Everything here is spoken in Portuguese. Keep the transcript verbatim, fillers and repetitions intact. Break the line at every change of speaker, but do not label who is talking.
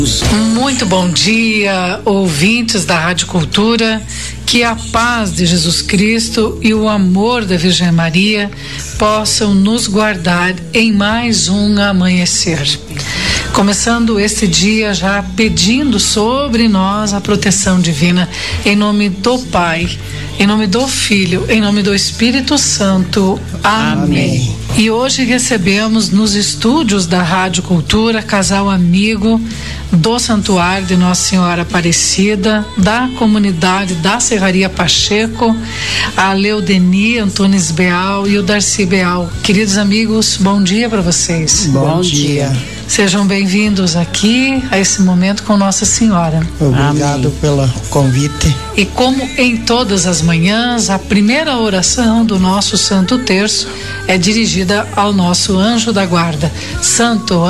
Muito bom dia, ouvintes da Rádio Cultura. Que a paz de Jesus Cristo e o amor da Virgem Maria possam nos guardar em mais um amanhecer. Começando este dia já pedindo sobre nós a proteção divina, em nome do Pai, em nome do Filho, em nome do Espírito Santo. Amém. Amém. E hoje recebemos nos estúdios da Rádio Cultura casal amigo do Santuário de Nossa Senhora Aparecida, da comunidade da Serraria Pacheco, a Leodeni Antunes Beal e o Darcy Beal. Queridos amigos, bom dia para vocês.
Bom, bom dia. dia.
Sejam bem-vindos aqui a esse momento com Nossa Senhora.
Obrigado Amém. Pelo convite.
E como em todas as manhãs, a primeira oração do nosso Santo Terço é dirigida ao nosso anjo da guarda. Santo